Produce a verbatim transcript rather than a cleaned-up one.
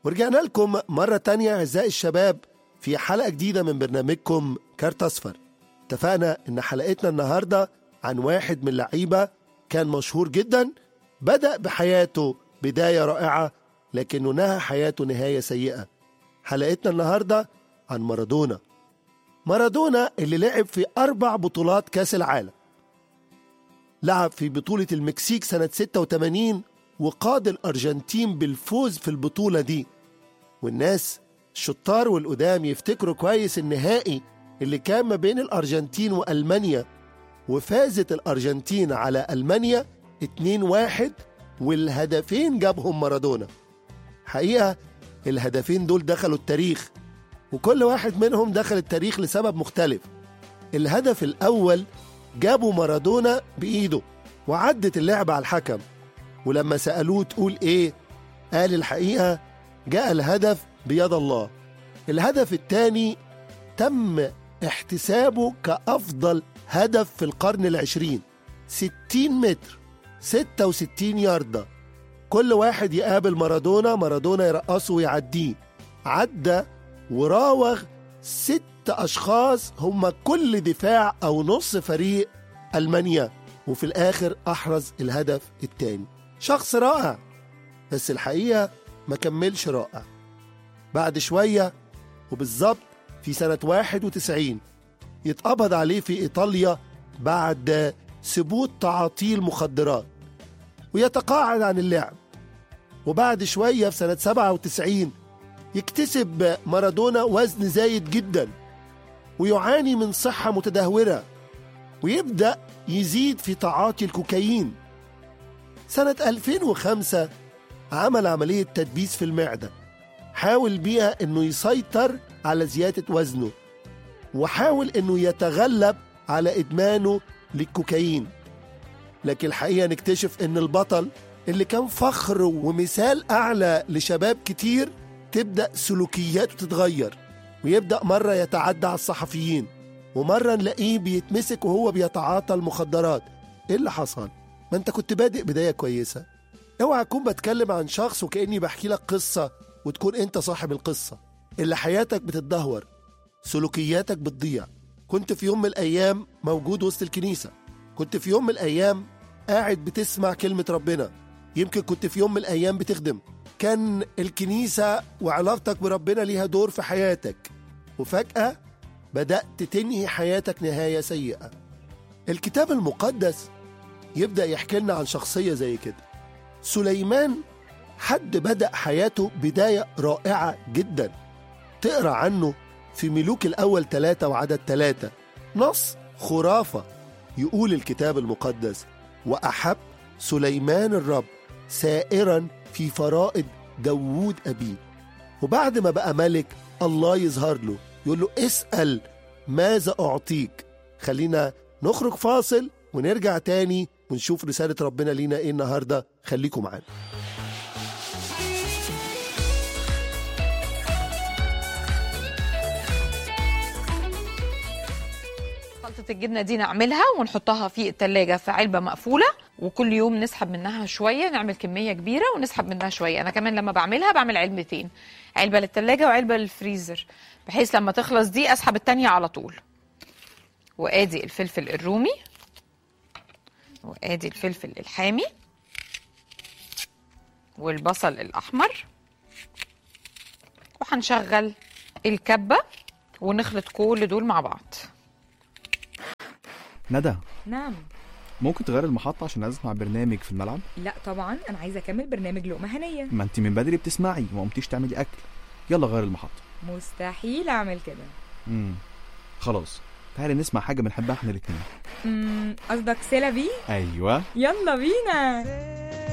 ورجعنا لكم مرة تانية أعزائي الشباب في حلقة جديدة من برنامجكم كارت أصفر. اتفقنا إن حلقتنا النهاردة عن واحد من اللعيبة كان مشهور جدا، بدأ بحياته بداية رائعة لكنه نهى حياته نهاية سيئة. حلقتنا النهاردة عن مارادونا. مارادونا اللي لعب في أربع بطولات كاس العالم. لعب في بطولة المكسيك سنة ستة وثمانين وقاد الأرجنتين بالفوز في البطولة دي. والناس الشطار والقدام يفتكروا كويس النهائي اللي كان ما بين الأرجنتين وألمانيا، وفازت الأرجنتين على ألمانيا اتنين واحد، والهدفين جابهم مارادونا. حقيقة الهدفين دول دخلوا التاريخ، وكل واحد منهم دخل التاريخ لسبب مختلف. الهدف الأول جابوا مارادونا بإيده وعدت اللعبة على الحكم، ولما سألوه تقول إيه؟ قال الحقيقة جاء الهدف بيد الله. الهدف الثاني تم احتسابه كأفضل هدف في القرن العشرين، ستين متر، ستة وستين ياردة. كل واحد يقابل مارادونا، مارادونا يرقصه ويعديه. عدى وراوغ ست أشخاص هم كل دفاع أو نص فريق ألمانيا، وفي الآخر أحرز الهدف الثاني. شخص رائع، بس الحقيقة ما كملش رائع. بعد شوية وبالظبط في سنة واحد وتسعين يتقبض عليه في إيطاليا بعد ثبوت تعاطي المخدرات ويتقاعد عن اللعب. وبعد شوية في سنة سبعة وتسعين يكتسب مارادونا وزن زايد جدا ويعاني من صحة متدهورة، ويبدأ يزيد في تعاطي الكوكايين. سنة ألفين وخمسة عمل عملية تدبيس في المعدة، حاول بيها أنه يسيطر على زيادة وزنه، وحاول أنه يتغلب على إدمانه للكوكايين. لكن الحقيقة نكتشف أن البطل اللي كان فخر ومثال أعلى لشباب كتير تبدأ سلوكياته تتغير، ويبدأ مرة يتعدى على الصحفيين، ومرة نلاقيه بيتمسك وهو بيتعاطى المخدرات. إيه اللي حصل؟ ما أنت كنت بادئ بداية كويسة. اوعى أكون بتكلم عن شخص وكأني بحكي لك قصة وتكون أنت صاحب القصة. اللي حياتك بتتدهور، سلوكياتك بتضيع. كنت في يوم من الأيام موجود وسط الكنيسة، كنت في يوم من الأيام قاعد بتسمع كلمة ربنا، يمكن كنت في يوم من الأيام بتخدم، كان الكنيسة وعلاقتك بربنا ليها دور في حياتك، وفجأة بدأت تنهي حياتك نهاية سيئة. الكتاب المقدس يبدأ يحكي لنا عن شخصية زي كده. سليمان حد بدأ حياته بداية رائعة جدا، تقرأ عنه في ملوك الأول ثلاثة وعدد ثلاثة، نص خرافة. يقول الكتاب المقدس: وأحب سليمان الرب سائرا في فرائض داوود أبيه. وبعد ما بقى ملك الله يظهر له يقول له اسأل ماذا أعطيك. خلينا نخرج فاصل ونرجع تاني ونشوف رسالة ربنا لينا إيه النهاردة. خليكم معانا. خلطة الجبنة دي نعملها ونحطها في التلاجة في علبة مقفولة، وكل يوم نسحب منها شوية، نعمل كمية كبيرة ونسحب منها شوية. أنا كمان لما بعملها بعمل علبتين، علبة للتلاجة وعلبة للفريزر، بحيث لما تخلص دي أسحب التانية على طول. وآدي الفلفل الرومي، وآدي الفلفل الحامي، والبصل الأحمر، وهنشغل الكبة ونخلط كل دول مع بعض. ندى. نعم. ممكن تغير المحطة عشان عايز اسمع برنامج في الملعب؟ لا طبعا، انا عايزه اكمل برنامج لقمة هنية. ما انت من بدري بتسمعي وما قمتيش تعملي اكل. يلا غير المحطة. مستحيل اعمل كده. امم خلاص، تعالي نسمع حاجة بنحبها احنا الاتنين. امم قصدك سيلافي؟ ايوه، يلا بينا.